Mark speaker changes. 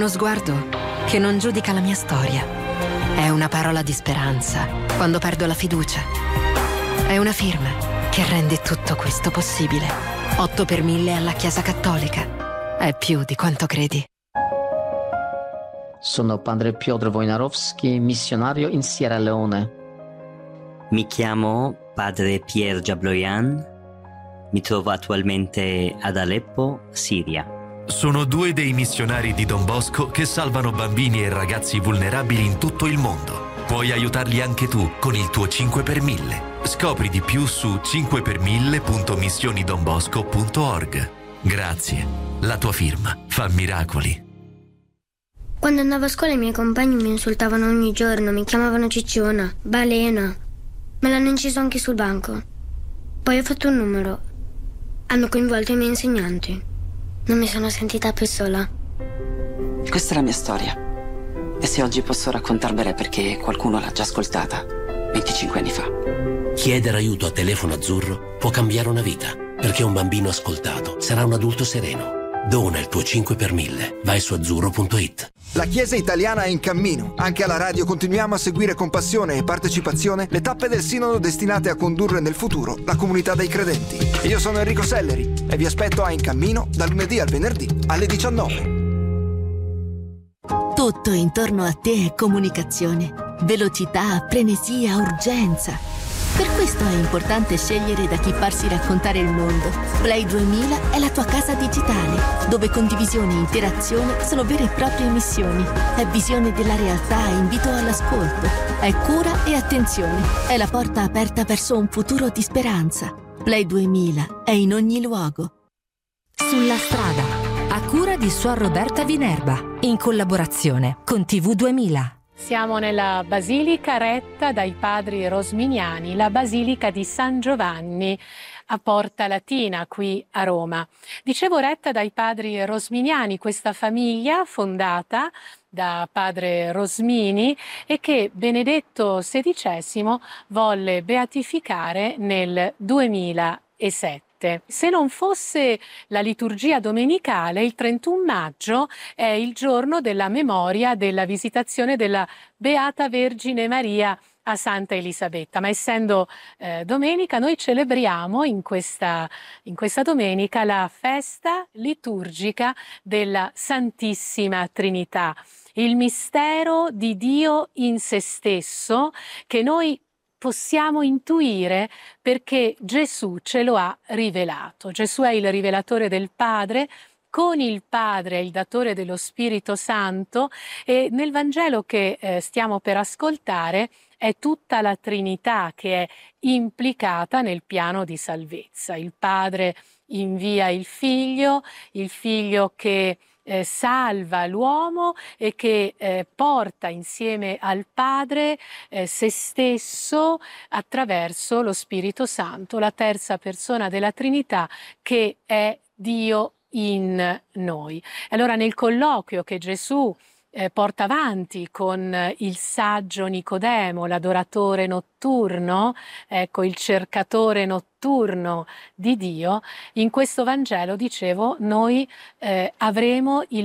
Speaker 1: uno sguardo che non giudica la mia storia. È una parola di speranza quando perdo la fiducia. È una firma che rende tutto questo possibile. 8 per 1000 alla Chiesa Cattolica. È più di quanto credi.
Speaker 2: Sono padre Piotr Wojnarowski, missionario in Sierra Leone.
Speaker 3: Mi chiamo padre Pierre Jabloyan, mi trovo attualmente ad Aleppo, Siria.
Speaker 4: Sono 2 dei missionari di Don Bosco che salvano bambini e ragazzi vulnerabili in tutto il mondo. Puoi aiutarli anche tu con il tuo 5 per 1000. Scopri di più su 5per1000.missionidonbosco.org. Grazie, la tua firma fa miracoli.
Speaker 5: Quando andavo a scuola i miei compagni mi insultavano ogni giorno, mi chiamavano cicciona, balena. Me l'hanno inciso anche sul banco. Poi ho fatto un numero. Hanno coinvolto i miei insegnanti. Non mi sono sentita più sola.
Speaker 6: Questa è la mia storia. E se oggi posso raccontarvela è perché qualcuno l'ha già ascoltata 25 anni fa.
Speaker 7: Chiedere aiuto a Telefono Azzurro può cambiare una vita, perché un bambino ascoltato sarà un adulto sereno. Dona il tuo 5 per 1000. Vai su azzurro.it.
Speaker 8: La Chiesa italiana è in cammino. Anche alla radio continuiamo a seguire con passione e partecipazione le tappe del Sinodo destinate a condurre nel futuro la comunità dei credenti. Io sono Enrico Selleri e vi aspetto a In Cammino dal lunedì al venerdì alle 19.
Speaker 9: Tutto intorno a te è comunicazione, velocità, frenesia, urgenza. Per questo è importante scegliere da chi farsi raccontare il mondo. Play 2000 è la tua casa digitale, dove condivisione e interazione sono vere e proprie missioni. È visione della realtà e invito all'ascolto. È cura e attenzione. È la porta aperta verso un futuro di speranza. Play 2000 è in ogni luogo.
Speaker 10: Sulla strada, a cura di Suor Roberta Vinerba, in collaborazione con TV 2000.
Speaker 11: Siamo nella basilica retta dai padri rosminiani, la basilica di San Giovanni a Porta Latina, qui a Roma. Dicevo retta dai padri rosminiani, questa famiglia fondata da padre Rosmini e che Benedetto XVI volle beatificare nel 2007. Se non fosse la liturgia domenicale, il 31 maggio è il giorno della memoria della visitazione della Beata Vergine Maria a Santa Elisabetta, ma essendo domenica noi celebriamo in questa domenica la festa liturgica della Santissima Trinità, il mistero di Dio in se stesso che noi possiamo intuire perché Gesù ce lo ha rivelato. Gesù è il rivelatore del Padre, con il Padre è il datore dello Spirito Santo e nel Vangelo che stiamo per ascoltare è tutta la Trinità che è implicata nel piano di salvezza. Il Padre invia il Figlio che salva l'uomo e che porta insieme al Padre se stesso attraverso lo Spirito Santo, la terza persona della Trinità che è Dio in noi. Allora nel colloquio che Gesù porta avanti con il saggio Nicodemo, l'adoratore notturno, ecco il cercatore notturno di Dio, in questo Vangelo, dicevo, noi avremo il